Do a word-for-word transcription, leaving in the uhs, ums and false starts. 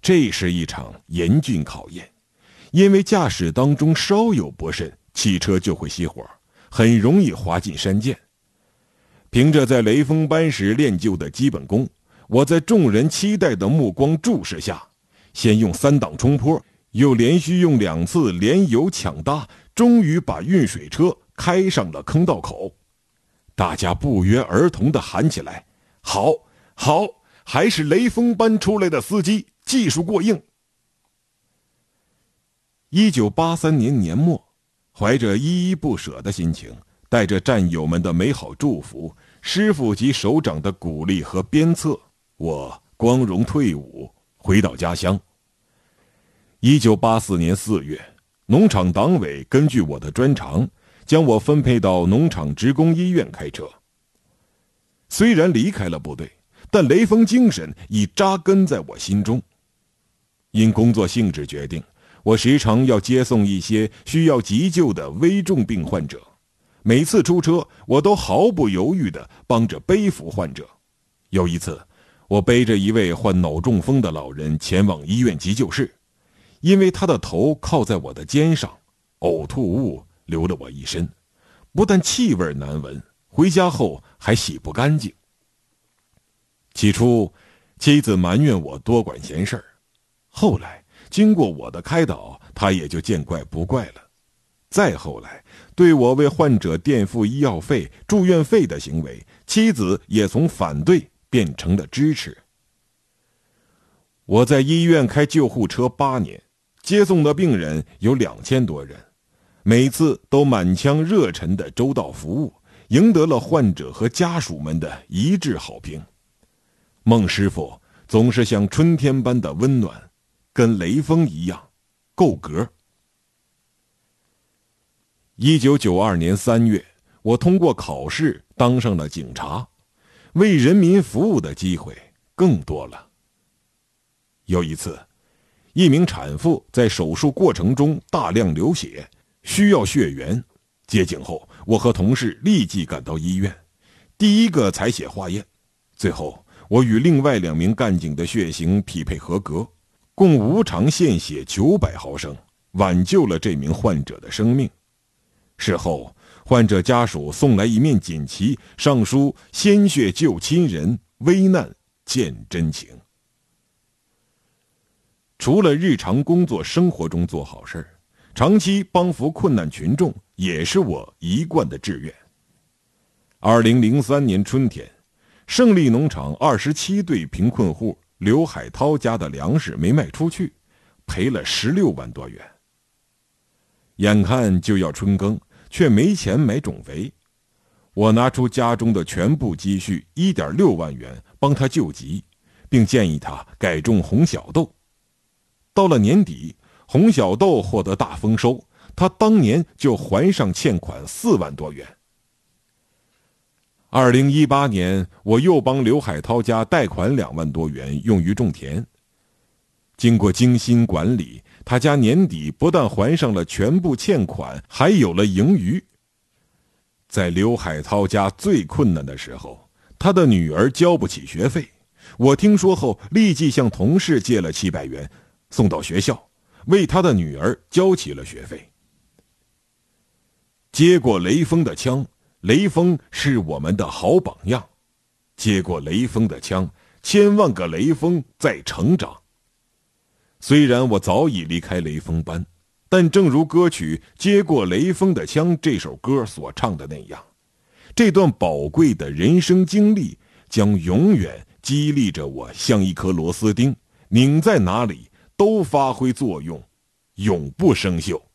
这是一场严峻考验，因为驾驶当中稍有不慎，汽车就会熄火，很容易滑进山涧。凭着在雷锋班时练就的基本功，我在众人期待的目光注视下，先用三档冲坡，又连续用两次连油抢搭，终于把运水车开上了坑道口。大家不约而同地喊起来：好，好，还是雷锋班出来的司机，技术过硬。一九八三年年末，怀着依依不舍的心情，带着战友们的美好祝福，师傅及首长的鼓励和鞭策，我光荣退伍，回到家乡。一九八四年四月，农场党委根据我的专长，将我分配到农场职工医院开车。虽然离开了部队，但雷锋精神已扎根在我心中。因工作性质决定，我时常要接送一些需要急救的危重病患者。每次出车，我都毫不犹豫地帮着背负患者。有一次，我背着一位患脑中风的老人前往医院急救室，因为他的头靠在我的肩上，呕吐物流了我一身，不但气味难闻，回家后还洗不干净。起初，妻子埋怨我多管闲事儿，后来经过我的开导，她也就见怪不怪了。再后来，对我为患者垫付医药费、住院费的行为，妻子也从反对变成了支持。我在医院开救护车八年，接送的病人有两千多人，每次都满腔热忱的周到服务，赢得了患者和家属们的一致好评。孟师傅总是像春天般的温暖，跟雷锋一样够格。一九九二年三月，我通过考试当上了警察，为人民服务的机会更多了。有一次，一名产妇在手术过程中大量流血，需要血源。接警后，我和同事立即赶到医院，第一个采血化验。最后，我与另外两名干警的血型匹配合格，共无偿献血九百毫升，挽救了这名患者的生命。事后，患者家属送来一面锦旗，上书“鲜血救亲人，危难见真情”。除了日常工作生活中做好事，长期帮扶困难群众也是我一贯的志愿。二零零三年春天，胜利农场二十七对贫困户刘海涛家的粮食没卖出去，赔了十六万多元。眼看就要春耕，却没钱买种肥，我拿出家中的全部积蓄一点六万元帮他救急，并建议他改种红小豆。到了年底，红小豆获得大丰收，他当年就还上欠款四万多元。二零一八年，我又帮刘海涛家贷款两万多元用于种田。经过精心管理，他家年底不但还上了全部欠款，还有了盈余。在刘海涛家最困难的时候，他的女儿交不起学费，我听说后立即向同事借了七百元，送到学校，为他的女儿交起了学费。接过雷锋的枪，雷锋是我们的好榜样。接过雷锋的枪，千万个雷锋在成长。虽然我早已离开雷锋班，但正如歌曲《接过雷锋的枪》这首歌所唱的那样，这段宝贵的人生经历将永远激励着我，像一颗螺丝钉，拧在哪里都发挥作用，永不生锈。